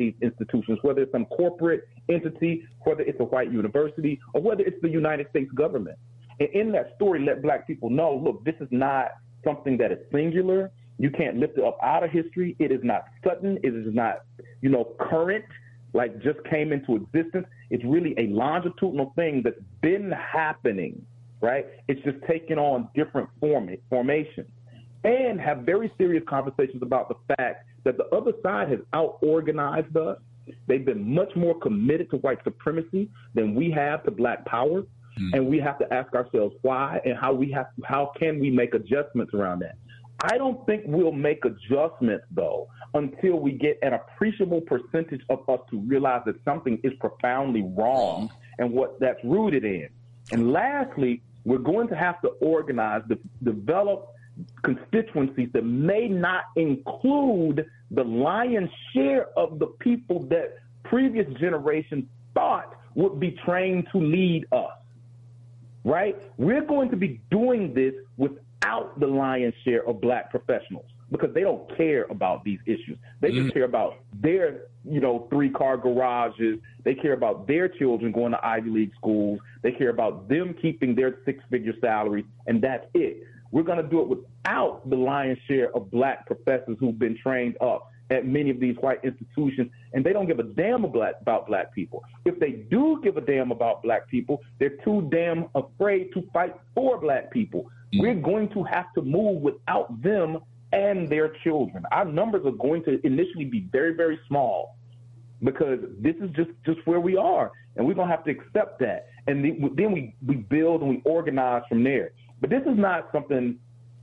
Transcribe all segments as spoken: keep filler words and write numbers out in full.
these institutions, whether it's some corporate entity, whether it's a white university, or whether it's the United States government. And in that story, let black people know, look, this is not something that is singular. You can't lift it up out of history. It is not sudden. It is not, you know, current, like just came into existence. It's really a longitudinal thing that's been happening, right? It's just taken on different form formations. And have very serious conversations about the fact that the other side has out-organized us. They've been much more committed to white supremacy than we have to black power. Mm. And we have to ask ourselves why and how we have how can we make adjustments around that. I don't think we'll make adjustments, though, until we get an appreciable percentage of us to realize that something is profoundly wrong and what that's rooted in. And lastly, we're going to have to organize, de- develop constituencies that may not include the lion's share of the people that previous generations thought would be trained to lead us, right? We're going to be doing this without the lion's share of black professionals because they don't care about these issues. They just mm-hmm. care about their, you know, three-car garages. They care about their children going to Ivy League schools. They care about them keeping their six-figure salaries, and that's it. We're going to do it without the lion's share of black professors who've been trained up at many of these white institutions, and they don't give a damn about black people. If they do give a damn about black people, they're too damn afraid to fight for black people. Mm-hmm. We're going to have to move without them and their children. Our numbers are going to initially be very, very small because this is just, just where we are, and we're going to have to accept that. And then we, we build and we organize from there. But this is not something,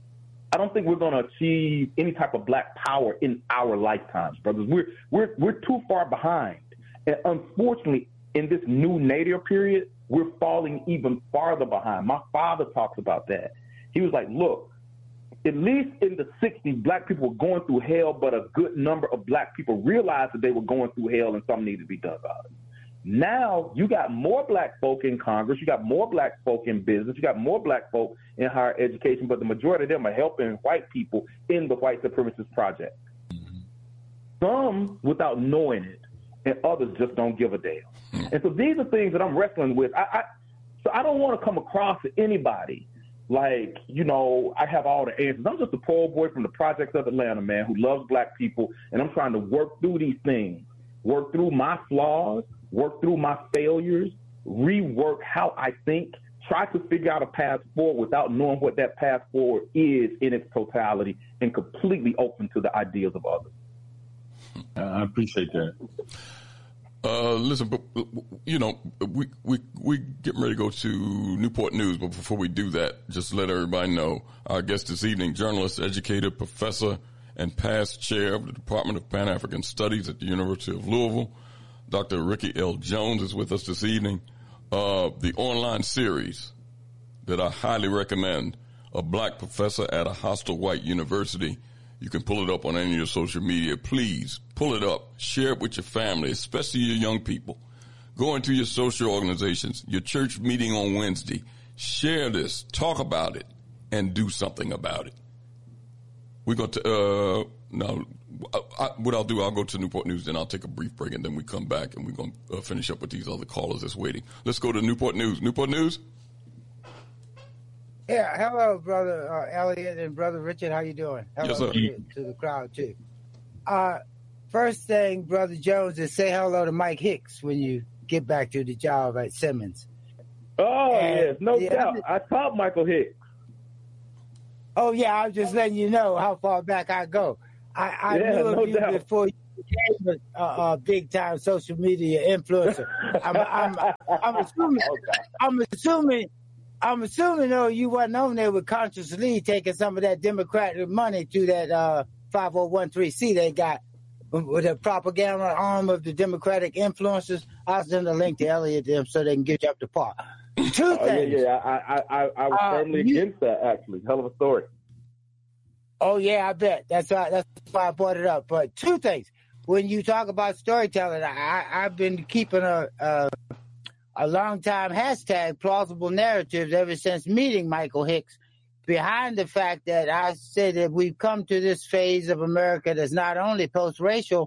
I don't think we're going to achieve any type of black power in our lifetimes, brothers. We're, we're, we're too far behind. And unfortunately, in this new nadir period, we're falling even farther behind. My father talks about that. He was like, look, at least in the sixties, black people were going through hell, but a good number of black people realized that they were going through hell and something needed to be done about it. Now you got more black folk in Congress, you got more black folk in business, you got more black folk in higher education, but the majority of them are helping white people in the white supremacist project. Mm-hmm. Some without knowing it, and others just don't give a damn. Mm-hmm. And so these are things that I'm wrestling with. I, I so I don't want to come across to anybody like, you know, I have all the answers. I'm just a poor boy from the projects of Atlanta, man, who loves black people, and I'm trying to work through these things, work through my flaws, work through my failures, rework how I think, try to figure out a path forward without knowing what that path forward is in its totality, and completely open to the ideas of others. I appreciate that. Uh, listen, but, you know, we, we, we getting ready to go to Newport News, but before we do that, just let everybody know our guest this evening, journalist, educator, professor, and past chair of the Department of Pan-African Studies at the University of Louisville, Doctor Ricky L. Jones is with us this evening. Uh, the online series that I highly recommend, A Black Professor at a Hostile White University. You can pull it up on any of your social media. Please pull it up. Share it with your family, especially your young people. Go into your social organizations, your church meeting on Wednesday. Share this, talk about it, and do something about it. We're going to, uh, now, I, I, what I'll do, I'll go to Newport News, then I'll take a brief break, and then we come back, and we're going to uh, finish up with these other callers that's waiting. Let's go to Newport News. Newport News? Yeah, hello, Brother uh, Elliot and Brother Richard. How you doing? Hello yes, sir. To, to the crowd, too. Uh, first thing, Brother Jones, is say hello to Mike Hicks when you get back to the job at Simmons. Oh, and, yes, no yeah, doubt. I taught Michael Hicks. Oh, yeah, I was just letting you know how far back I go. I, I yeah, knew of no you doubt. before you became a, a, a big-time social media influencer. I'm, I'm, I'm assuming, I'm assuming, I'm assuming, though, you wasn't on there with Conscious Lee taking some of that Democratic money to that uh, five oh one three C they got with the propaganda arm of the Democratic influencers. I'll send a link to Elliot them so they can get you up to par. Two oh, things. Yeah, yeah, I, I, I was uh, firmly you, against that, actually. Hell of a story. Oh, yeah, I bet. That's why, that's why I brought it up. But two things. When you talk about storytelling, I, I've been keeping a, a a long time hashtag plausible narratives ever since meeting Michael Hicks, behind the fact that I said that we've come to this phase of America that's not only post-racial,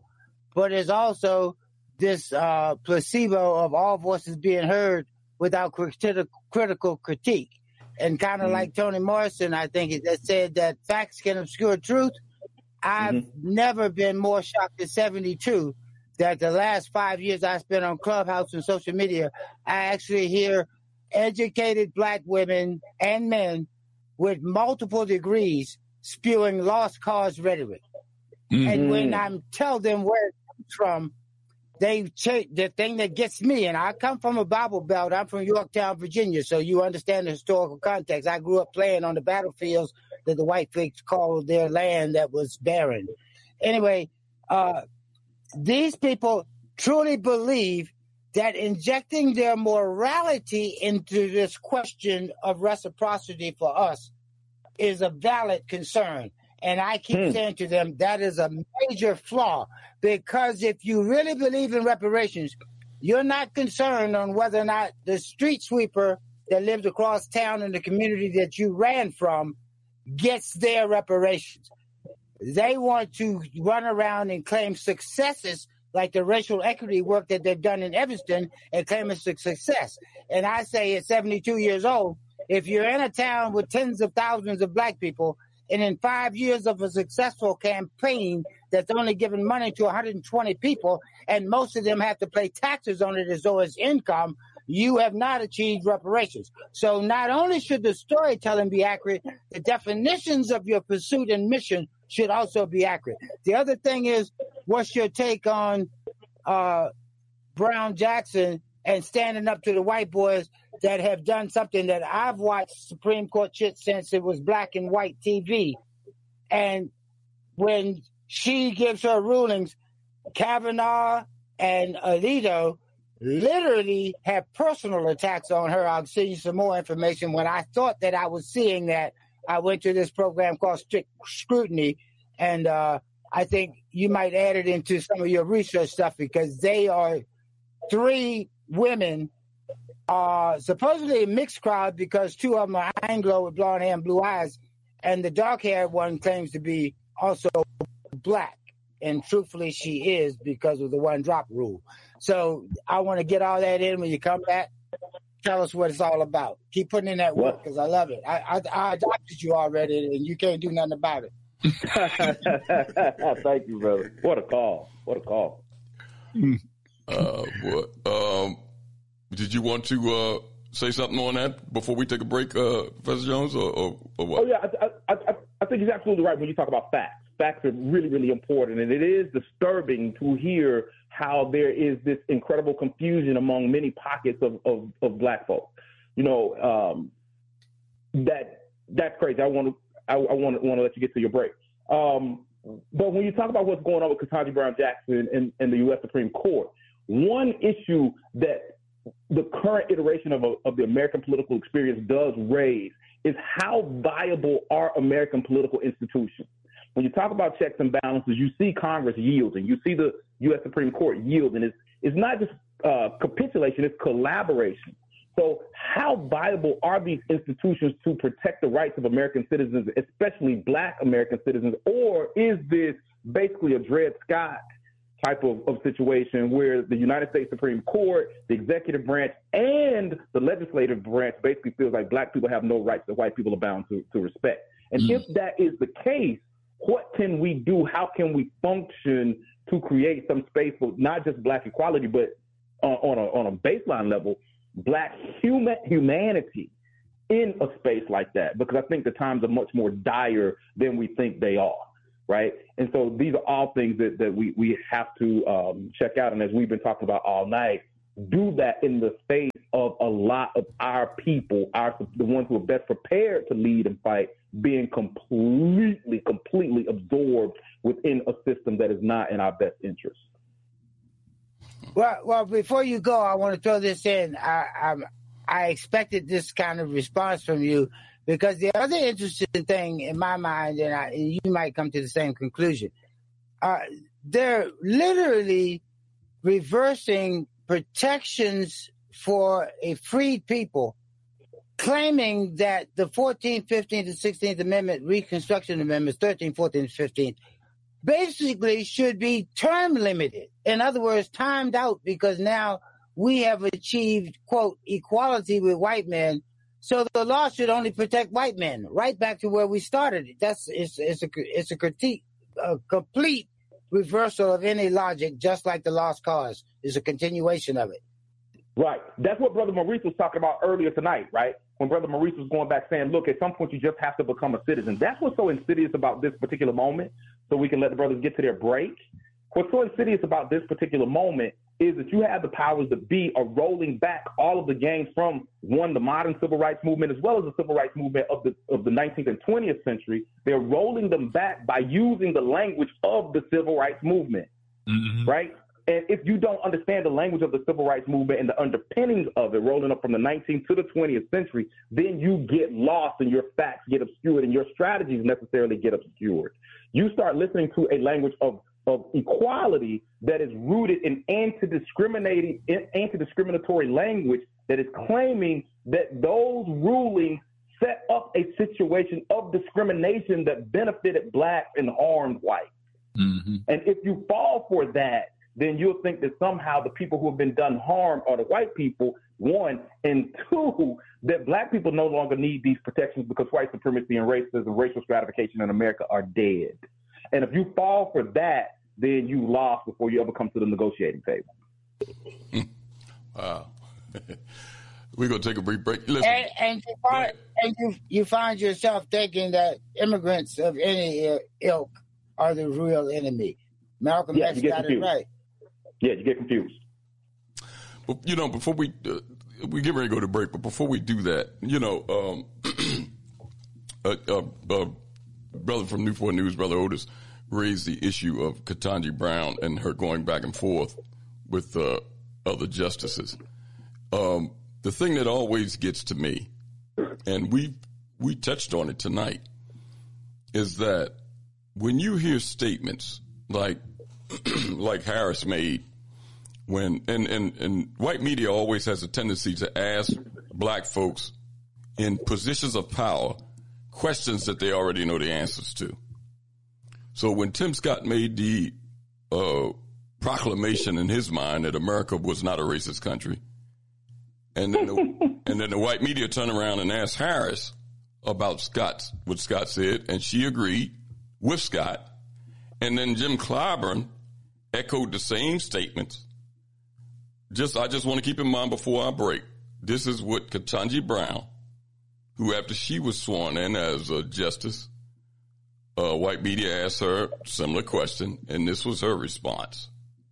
but there's also this uh, placebo of all voices being heard without criti- critical critique. And kind of mm-hmm. like Toni Morrison, I think, that said that facts can obscure truth. I've mm-hmm. never been more shocked at seventy-two that the last five years I spent on Clubhouse and social media, I actually hear educated black women and men with multiple degrees spewing lost cause rhetoric. Mm-hmm. And when I tell them where it comes from, they change the thing that gets me. And I come from a Bible Belt. I'm from Yorktown, Virginia, so you understand the historical context. I grew up playing on the battlefields that the white folks called their land that was barren. Anyway, uh, these people truly believe that injecting their morality into this question of reciprocity for us is a valid concern. And I keep hmm. saying to them, that is a major flaw, because if you really believe in reparations, you're not concerned on whether or not the street sweeper that lives across town in the community that you ran from gets their reparations. They want to run around and claim successes like the racial equity work that they've done in Evanston and claim it's a success. And I say at seventy-two years old, if you're in a town with tens of thousands of black people, and in five years of a successful campaign that's only given money to one hundred twenty people, and most of them have to pay taxes on it as though it's income, you have not achieved reparations. So not only should the storytelling be accurate, the definitions of your pursuit and mission should also be accurate. The other thing is, what's your take on uh, Brown Jackson and standing up to the white boys that have done something that I've watched Supreme Court shit since it was black and white T V. And when she gives her rulings, Kavanaugh and Alito literally have personal attacks on her. I'll send you some more information. When I thought that I was seeing that, I went to this program called Strict Scrutiny, and uh, I think you might add it into some of your research stuff, because they are three women, uh, supposedly a mixed crowd, because two of them are Anglo with blonde hair and blue eyes, and the dark-haired one claims to be also black. And truthfully, she is, because of the one-drop rule. So I want to get all that in when you come back. Tell us what it's all about. Keep putting in that work, because I love it. I, I, I adopted you already, and you can't do nothing about it. Thank you, brother. What a call. What a call. Uh, what, um, did you want to uh, say something on that before we take a break, uh, Professor Jones, or, or, or what? Oh, yeah. I, I, I, I think you're absolutely right when you talk about facts. Facts are really, really important, and it is disturbing to hear how there is this incredible confusion among many pockets of, of, of black folks. You know, um, that that's crazy. I want to I, I want to want to let you get to your break. Um, but when you talk about what's going on with Ketanji Brown Jackson and, and the U S Supreme Court, one issue that the current iteration of, a, of the American political experience does raise is how viable are American political institutions. When you talk about checks and balances, you see Congress yielding. You see the U S Supreme Court yielding. It's, it's not just uh, capitulation, it's collaboration. So how viable are these institutions to protect the rights of American citizens, especially black American citizens? Or is this basically a Dred Scott type of, of situation where the United States Supreme Court, the executive branch, and the legislative branch basically feels like black people have no rights that white people are bound to, to respect? And mm. if that is the case, what can we do? How can we function to create some space for not just black equality, but on, on, a, on a baseline level, black human humanity in a space like that? Because I think the times are much more dire than we think they are, right? And so these are all things that, that we, we have to um, check out. And as we've been talking about all night, do that in the face of a lot of our people, our the ones who are best prepared to lead and fight, being completely, completely absorbed within a system that is not in our best interest. Well, well, before you go, I want to throw this in. I, I, I expected this kind of response from you, because the other interesting thing in my mind, and I, you might come to the same conclusion, uh, they're literally reversing protections for a freed people, claiming that the fourteenth, fifteenth, and sixteenth Amendment, Reconstruction Amendments, thirteenth, fourteenth, and fifteenth, basically should be term limited. In other words, timed out, because now we have achieved, quote, equality with white men. So the law should only protect white men, right back to where we started. That's it's, it's a it's a critique, a complete reversal of any logic, just like the lost cause is a continuation of it. Right. That's what Brother Maurice was talking about earlier tonight, right? When Brother Maurice was going back saying, look, at some point you just have to become a citizen. That's what's so insidious about this particular moment, so we can let the brothers get to their break. What's so insidious about this particular moment is that you have the powers that be are rolling back all of the gains from, one, the modern civil rights movement, as well as the civil rights movement of the of the nineteenth and twentieth century. They're rolling them back by using the language of the civil rights movement, mm-hmm. right? And if you don't understand the language of the civil rights movement and the underpinnings of it, rolling up from the nineteenth to the twentieth century, then you get lost and your facts get obscured and your strategies necessarily get obscured. You start listening to a language of of equality that is rooted in anti-discriminating, anti-discriminatory language that is claiming that those rulings set up a situation of discrimination that benefited blacks and harmed whites. Mm-hmm. And if you fall for that, then you'll think that somehow the people who have been done harm are the white people, one, and two, that black people no longer need these protections because white supremacy and racism, racial stratification in America are dead. And if you fall for that, then you lost before you ever come to the negotiating table. Wow. We're going to take a brief break. Listen. And, and, you, find, and you, you find yourself thinking that immigrants of any ilk are the real enemy. Malcolm yeah, X got confused. it right. Yeah, you get confused. Well, you know, before we uh, we get ready to go to break, but before we do that, you know, um, uh, uh, uh, brother from Newport News, Brother Otis, raised the issue of Ketanji Brown and her going back and forth with uh, other justices. Um, the thing that always gets to me, and we we touched on it tonight, is that when you hear statements like like Harris made, when and, and, and white media always has a tendency to ask black folks in positions of power questions that they already know the answers to. So when Tim Scott made the uh, proclamation in his mind that America was not a racist country, and then the, and then the white media turned around and asked Harris about Scott's, what Scott said, and she agreed with Scott, and then Jim Clyburn echoed the same statements. Just I just want to keep in mind before I break, this is what Ketanji Brown, who after she was sworn in as a justice, Uh, white media asked her a similar question, and this was her response.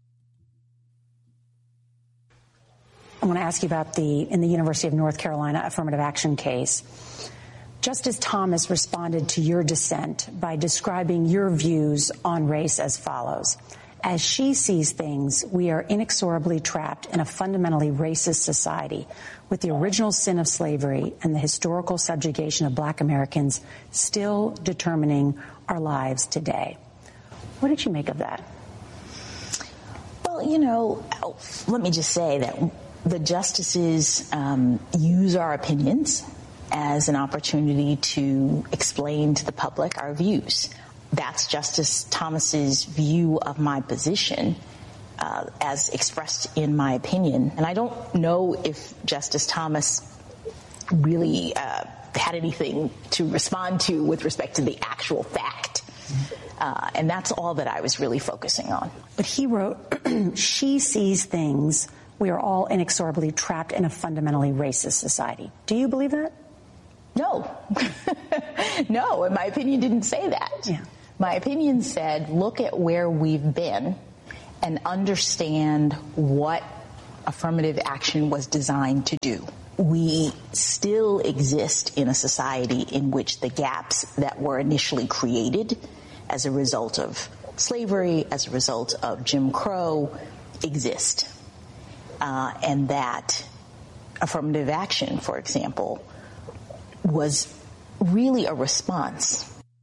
I want to ask you about the, in the University of North Carolina affirmative action case. Justice Thomas responded to your dissent by describing your views on race as follows. As she sees things, we are inexorably trapped in a fundamentally racist society with the original sin of slavery and the historical subjugation of black Americans still determining our lives today. What did you make of that? Well, you know, let me just say that the justices um, use our opinions as an opportunity to explain to the public our views. That's Justice Thomas's view of my position uh, as expressed in my opinion. And I don't know if Justice Thomas really uh, had anything to respond to with respect to the actual fact. Uh, and that's all that I was really focusing on. But he wrote, she sees things, we are all inexorably trapped in a fundamentally racist society. Do you believe that? No. No, and my opinion didn't say that. Yeah. My opinion said, look at where we've been and understand what affirmative action was designed to do. We still exist in a society in which the gaps that were initially created as a result of slavery, as a result of Jim Crow, exist. Uh, and that affirmative action, for example, was really a response.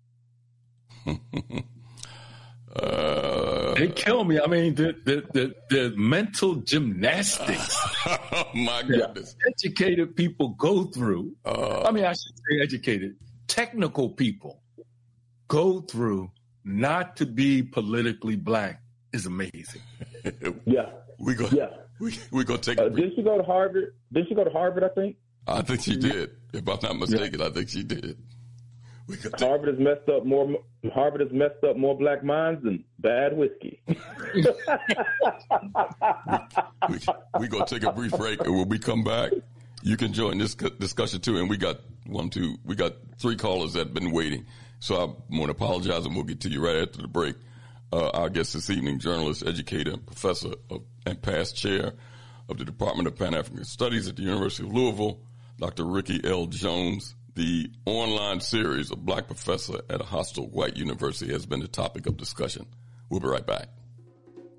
uh, they kill me. I mean, the the the, the mental gymnastics. Oh my goodness! Educated people go through. Uh, I mean, I should say educated, technical people go through not to be politically black is amazing. Yeah. We go. Yeah. We we gonna take. A uh, didn't she go to Harvard? Didn't she go to Harvard? I think. I think she did. If I'm not mistaken, yeah. I think she did. We take, Harvard has messed up more. Harvard has messed up more black minds than bad whiskey. we, we, we gonna take a brief break, and when we come back, you can join this discussion too. And we got one, two, we got three callers that have been waiting. So I want to apologize, and we'll get to you right after the break. Uh, our guest this evening, journalist, educator, professor of, and past chair of the Department of Pan-African Studies at the University of Louisville, Doctor Ricky L. Jones. The online series of Black Professor at a Hostile White University has been the topic of discussion. We'll be right back.